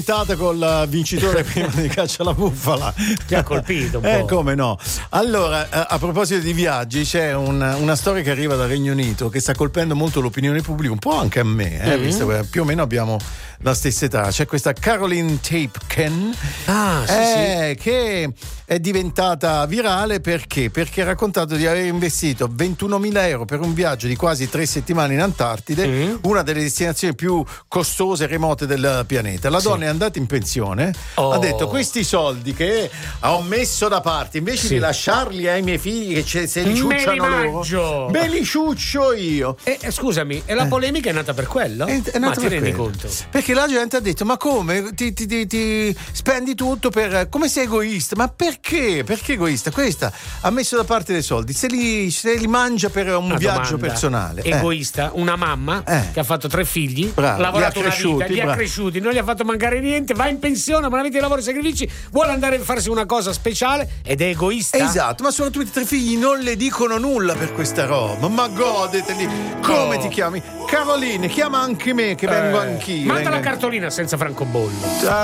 Col vincitore prima di Caccia la bufala ti ha colpito un po'. Come no. Allora, a proposito di viaggi, c'è una storia che arriva dal Regno Unito che sta colpendo molto l'opinione pubblica, un po' anche a me, visto che più o meno abbiamo la stessa età. C'è questa Caroline Tapken che è diventata virale perché ha raccontato di aver investito 21.000 euro per un viaggio di quasi 3 settimane in Antartide, una delle destinazioni più costose e remote del pianeta. La donna è andata in pensione, ha detto: questi soldi che ho messo da parte, invece di lasciarli ai miei figli che se li ciucciano loro, me li ciuccio io. Scusami, e la polemica è nata per quello? Ma ti rendi conto? Perché la gente ha detto: ma come ti spendi tutto per, come sei egoista? Ma perché egoista? Questa ha messo da parte dei soldi, se li mangia per un viaggio personale. Egoista? Una mamma che ha fatto 3 figli, bravo, lavorato una vita, li ha cresciuti, non gli ha fatto mancare niente, va in pensione, ma una vita di lavoro e sacrifici, vuole andare a farsi una cosa speciale ed è egoista. Esatto, ma soprattutto i 3 figli non le dicono nulla per questa roba. Ma godeteli. Come ti chiami? Caroline, chiama anche me che vengo anch'io. Manda la cartolina senza francobollo.